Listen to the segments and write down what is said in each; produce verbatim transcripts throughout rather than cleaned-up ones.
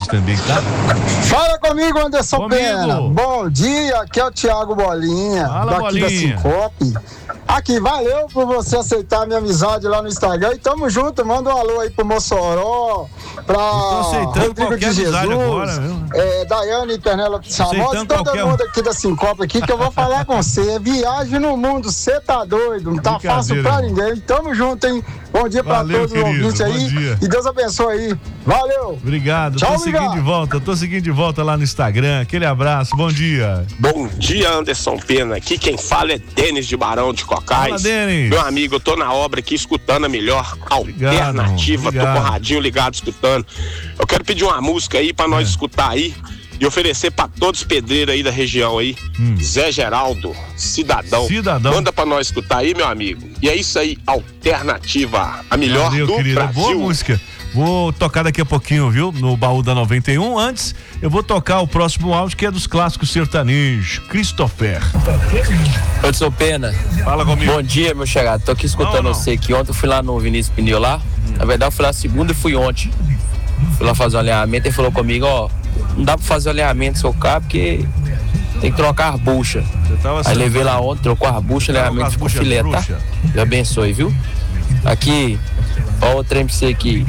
também, tá? Fala comigo, Anderson Comigo. Pena. Bom dia, aqui é o Thiago Bolinha, Fala, daqui Bolinha. da Sincope. Aqui, valeu por você aceitar a minha amizade lá no Instagram. E tamo junto, manda um alô aí pro Mossoró, pra tô aceitando Rodrigo qualquer de amizade Jesus, agora, viu? é, Daiane e Pernela Chamosa, Aceitando todo qualquer um. mundo aqui da Sincope aqui, que eu vou falar com você. É viagem no mundo, você tá doido, não tá fácil pra Brincadeira, ninguém. Tamo junto, hein? Bom dia pra Valeu, todos os querido, ouvintes bom aí. dia. E Deus abençoe aí. Valeu! Obrigado, Tchau, tô seguindo obrigado. de volta, tô seguindo de volta lá no Instagram. Aquele abraço, bom dia. Bom dia, Anderson Pena. Aqui quem fala é Denis de Barão de Cocais. Fala, Denis. Meu amigo, eu tô na obra aqui escutando a melhor Obrigado, alternativa. obrigado. Tô com o radinho ligado escutando. Eu quero pedir uma música aí pra nós É. escutar aí e oferecer pra todos os pedreiros aí da região aí. Hum. Zé Geraldo, Cidadão. Cidadão. Manda pra nós escutar aí, meu amigo. E é isso aí, alternativa. A melhor Valeu, do querida. Brasil. Boa música. Vou tocar daqui a pouquinho, viu? No baú da noventa e um. Antes, eu vou tocar o próximo áudio, que é dos clássicos sertanejos. Christopher. Anderson Pena. Fala comigo. Bom dia, meu chegado. Tô aqui escutando Não, não. você aqui. Ontem eu fui lá no Vinícius Pneu lá. Na verdade, eu fui lá segunda e fui ontem. Fui lá fazer um alinhamento e falou comigo, ó, não dá pra fazer o alinhamento do seu carro porque tem que trocar as buchas. Você tava Aí sendo- levei lá ontem, trocou as buchas, o Tava com alinhamento as ficou buchas filé, tá? bruxa. Deus abençoe, viu? Aqui, ó, o trem pra você aqui.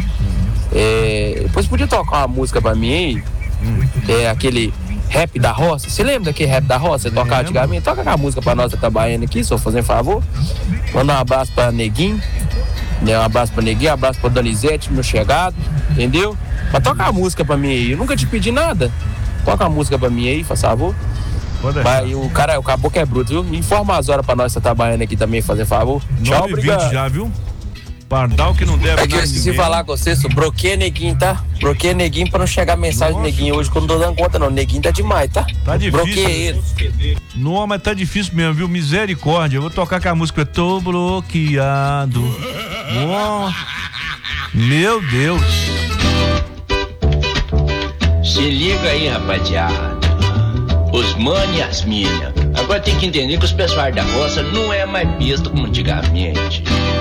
É, depois podia tocar uma música pra mim aí. É aquele rap da roça. Você lembra daquele rap da roça? Você tocava antigamente? Toca aquela música pra nós, tá baiana aqui, só fazendo favor. Manda um abraço pra Neguinho. Né? Um abraço pra Neguinho, um abraço pra Donizete, meu chegado. Entendeu? Mas toca a música pra mim aí. Eu nunca te pedi nada. Toca a música pra mim aí, faz favor. Pode deixar. Vai, o cara, o caboclo é bruto, viu? Me informa as horas pra nós, você tá baiano aqui também, fazer favor. Tchau, nove e vinte obrigado. já, viu? Pardal que não deve É que eu nada a esqueci de ninguém. falar com você, só broqueia Neguinho, tá? Broqueia Neguinho pra não chegar mensagem do Nossa. Neguinho hoje, que eu não tô dando conta não. Neguinho tá demais, tá? Tá difícil. Broqueia ele. Não, mas tá difícil mesmo, viu? Misericórdia. Eu vou tocar com a música Tô Bloqueado. Oh, meu Deus. Se liga aí, rapaziada. Os mano e as mina. Agora tem que entender que os pessoal da roça não é mais besta como antigamente.